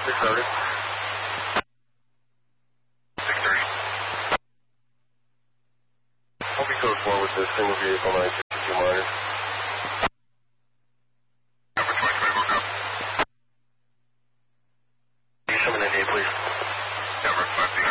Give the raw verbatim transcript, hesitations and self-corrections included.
six thirty. six thirty. I'll be code four with the single vehicle nine sixty-two minor.